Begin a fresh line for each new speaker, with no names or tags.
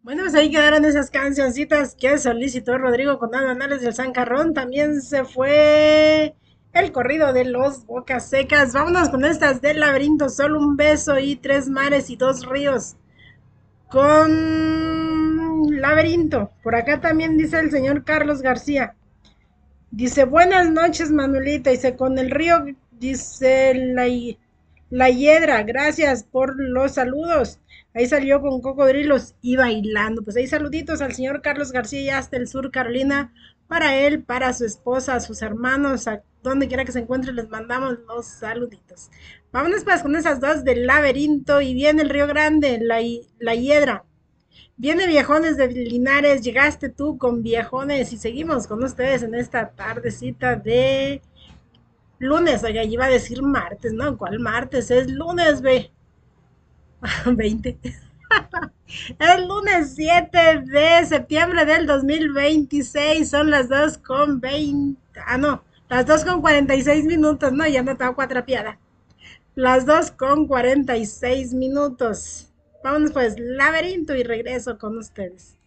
Bueno, pues ahí quedaron esas cancioncitas que solicitó Rodrigo con Anales del Zancarrón. También se fue el corrido de los Bocas Secas. Vámonos con estas del laberinto. Solo un beso y tres mares y dos ríos. Con laberinto. Por acá también dice el señor Carlos García. Dice, buenas noches, Manuelita. Dice, con el río, dice la hiedra, gracias por los saludos. Ahí salió con cocodrilos y bailando. Pues ahí saluditos al señor Carlos García y hasta el sur, Carolina. Para él, para su esposa, a sus hermanos, a donde quiera que se encuentre, les mandamos los saluditos. Vámonos pues con esas dos del laberinto y viene el Río Grande, la hiedra. Viene Viejones de Linares, llegaste tú con Viejones y seguimos con ustedes en esta tardecita de lunes. Oiga, iba a decir martes, ¿no? ¿Cuál martes? Es lunes, ve. 20. Es lunes 7 de septiembre del 2026. Son las 2 con 20. Ah, no. Las 2 con 46 minutos. No, ya no estaba cuatrapiada. Las 2 con 46 minutos. Vámonos pues, laberinto y regreso con ustedes.